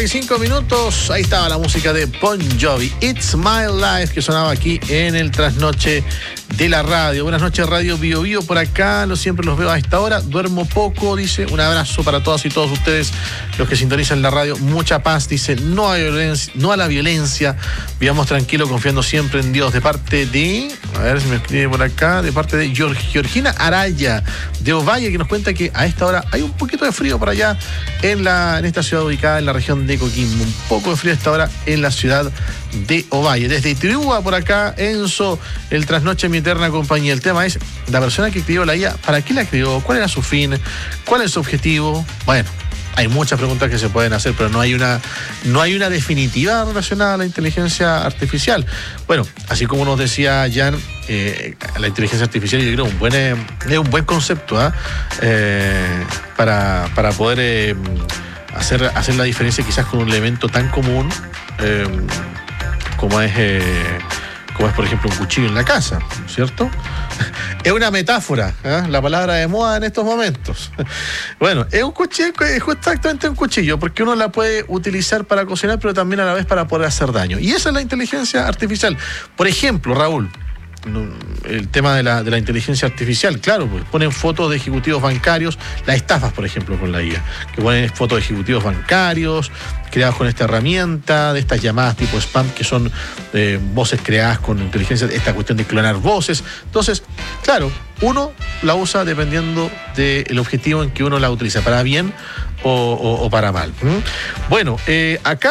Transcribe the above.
5 minutos, ahí estaba la música de Bon Jovi, It's My Life, que sonaba aquí en el trasnoche de la radio. Buenas noches, Radio Bio Bio por acá, siempre los veo a esta hora, duermo poco, dice, un abrazo para todas y todos ustedes, los que sintonizan la radio, mucha paz, dice, no a la violencia, vivamos tranquilo, confiando siempre en Dios, de parte de, a ver si me escribe por acá, de parte de Georgina Araya, de Ovalle, que nos cuenta que a esta hora hay un poquito de frío por allá en esta ciudad ubicada en la región de Coquimbo, un poco de frío a esta hora en la ciudad de Ovalle. Desde Itrihua por acá, Enzo, el trasnoche mi eterna compañía. El tema es, la persona que creó la IA, ¿para qué la creó? ¿Cuál era su fin? ¿Cuál es su objetivo? Bueno, hay muchas preguntas que se pueden hacer, pero no hay una definitiva relacionada a la inteligencia artificial. Bueno, así como nos decía Jan, la inteligencia artificial yo creo es un buen concepto para poder hacer la diferencia quizás con un elemento tan común como es por ejemplo un cuchillo en la casa, ¿cierto? Es una metáfora, la palabra de moda en estos momentos. Bueno, es un cuchillo, es exactamente un cuchillo, porque uno la puede utilizar para cocinar, pero también a la vez para poder hacer daño. Y esa es la inteligencia artificial. Por ejemplo, Raúl, el tema de la inteligencia artificial, claro, pues ponen fotos de ejecutivos bancarios, las estafas, por ejemplo, con la IA, que ponen fotos de ejecutivos bancarios creados con esta herramienta, de estas llamadas tipo spam, que son voces creadas con inteligencia, esta cuestión de clonar voces. Entonces, claro, uno la usa dependiendo del objetivo en que uno la utiliza, para bien o para mal. Bueno, acá